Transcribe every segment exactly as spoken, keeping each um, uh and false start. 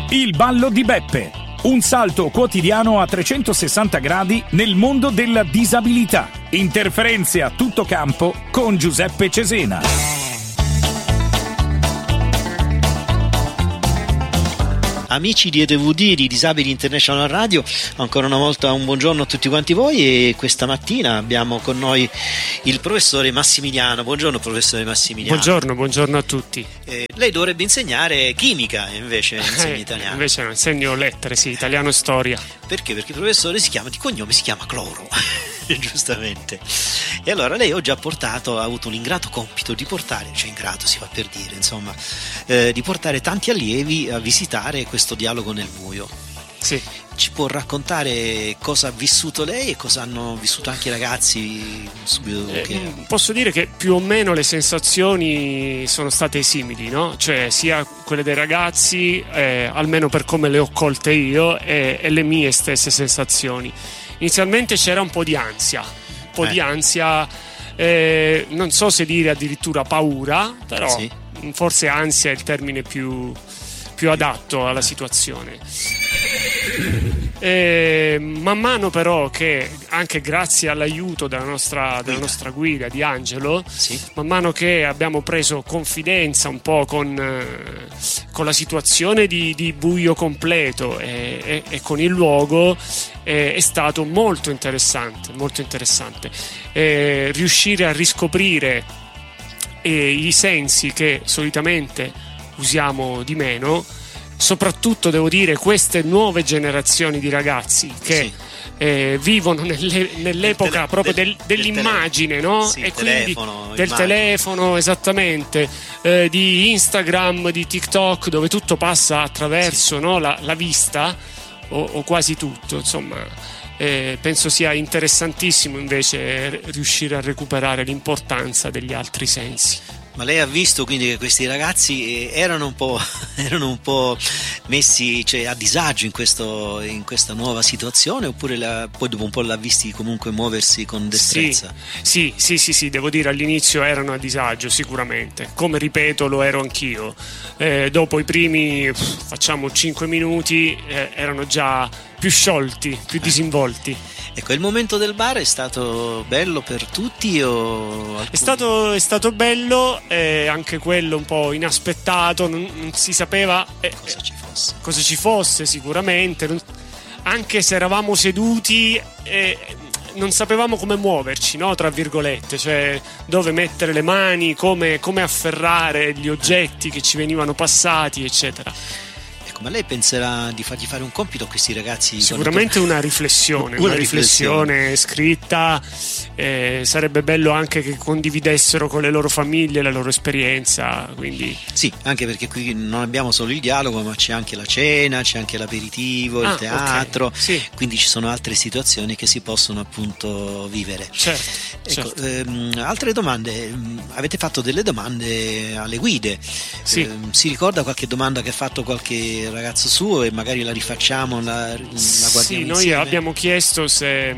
Il ballo di Beppe. Un salto quotidiano a trecentosessanta gradi nel mondo della disabilità. Interferenze a tutto campo con Giuseppe Cesena. Amici di E D V D, di Disabili International Radio, ancora una volta un buongiorno a tutti quanti voi, e questa mattina abbiamo con noi il professore Massimiliano. Buongiorno professore Massimiliano. Buongiorno, buongiorno a tutti. Eh, lei dovrebbe insegnare chimica, invece insegna eh, italiano. Invece no, insegno lettere, sì, italiano e storia. Perché? Perché il professore si chiama, di cognome si chiama Cloro. Giustamente. E allora lei oggi ha portato, ha avuto l'ingrato compito di portare, cioè ingrato si fa per dire, insomma, eh, di portare tanti allievi a visitare questo dialogo nel buio. Sì. Ci può raccontare cosa ha vissuto lei e cosa hanno vissuto anche i ragazzi subito? Eh, che... Posso dire che più o meno le sensazioni sono state simili, no? Cioè sia quelle dei ragazzi, eh, almeno per come le ho colte io, e, e le mie stesse sensazioni. Inizialmente c'era un po' di ansia, un po' eh. di ansia, eh, non so se dire addirittura paura, però sì. Forse ansia è il termine più, più adatto alla situazione. E man mano però che, anche grazie all'aiuto della nostra, della nostra guida di Angelo, sì. man mano che abbiamo preso confidenza un po' con, con la situazione di, di buio completo e, e, e con il luogo, eh, è stato molto interessante, molto interessante eh, riuscire a riscoprire eh, i sensi che solitamente usiamo di meno. Soprattutto devo dire queste nuove generazioni di ragazzi che sì. eh, vivono nelle, nell'epoca tele, proprio del, dell'immagine, del no? Sì, e quindi telefono, del immagine. telefono, esattamente, eh, di Instagram, di TikTok, dove tutto passa attraverso sì. no? la, la vista o, o quasi tutto, insomma. Eh, penso sia interessantissimo invece riuscire a recuperare l'importanza degli altri sensi. Ma lei ha visto quindi che questi ragazzi erano un po', erano un po' messi, cioè, a disagio in, questo, in questa nuova situazione, oppure la, poi dopo un po' l'ha visti comunque muoversi con destrezza? Sì, sì, sì, sì, sì, devo dire all'inizio erano a disagio sicuramente, come ripeto lo ero anch'io. Eh, dopo i primi pff, facciamo cinque minuti eh, erano già più sciolti, più disinvolti. Ecco, il momento del bar è stato bello per tutti o alcuni? È stato, è stato bello, eh, anche quello un po' inaspettato, non, non si sapeva eh, cosa ci fosse. Cosa ci fosse sicuramente, non, anche se eravamo seduti eh, non sapevamo come muoverci, no? Tra virgolette, cioè dove mettere le mani, come, come afferrare gli oggetti che ci venivano passati, eccetera. Ma lei penserà di fargli fare un compito a questi ragazzi? Sicuramente una riflessione, una, una riflessione, riflessione scritta. Eh, sarebbe bello anche che condividessero con le loro famiglie la loro esperienza. Quindi... Sì, anche perché qui non abbiamo solo il dialogo, ma c'è anche la cena, c'è anche l'aperitivo, ah, il teatro. Okay. Sì. Quindi ci sono altre situazioni che si possono appunto vivere. Certo. Ecco, certo. Ehm, altre domande. Avete fatto delle domande alle guide? Sì. Eh, si ricorda qualche domanda che ha fatto qualche ragazzo suo e magari la rifacciamo, la, la guardiamo sì, insieme? Noi abbiamo chiesto se,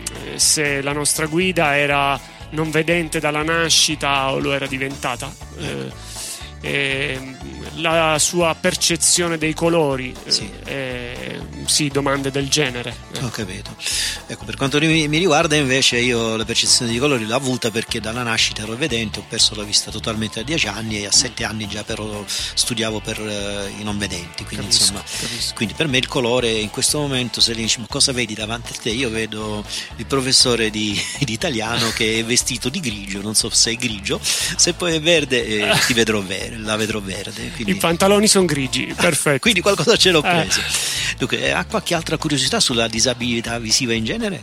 se la nostra guida era non vedente dalla nascita o lo era diventata. Eh, eh, la sua percezione dei colori, sì, eh, sì, domande del genere. Ho capito. Ecco, per quanto mi riguarda invece io la percezione dei colori l'ho avuta perché dalla nascita ero vedente, ho perso la vista totalmente a dieci anni e a sette anni già però studiavo per uh, i non vedenti, quindi capisco, insomma capisco. Quindi per me il colore in questo momento, se lei dice ma cosa vedi davanti a te, io vedo il professore di, di italiano che è vestito di grigio, non so se è grigio, se poi è verde eh, ti vedrò verde, la vedrò verde, quindi... I pantaloni sono grigi, perfetto. Quindi qualcosa ce l'ho eh. preso. Dunque, ha qualche altra curiosità sulla disabilità visiva in genere?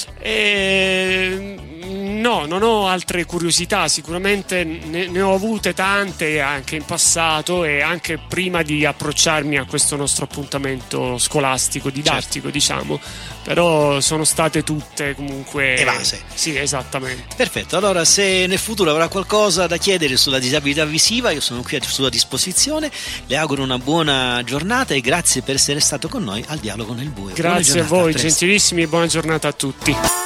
Eh, no, non ho altre curiosità, sicuramente ne, ne ho avute tante anche in passato e anche prima di approcciarmi a questo nostro appuntamento scolastico, didattico, certo, diciamo, però sono state tutte comunque evase. Sì, esattamente. Perfetto, allora se nel futuro avrà qualcosa da chiedere sulla disabilità visiva io sono qui a sua disposizione, le auguro una buona giornata e grazie per essere stato con noi al Dialogo nel Buio. Grazie a voi, gentilissimi, e buona giornata a tutti.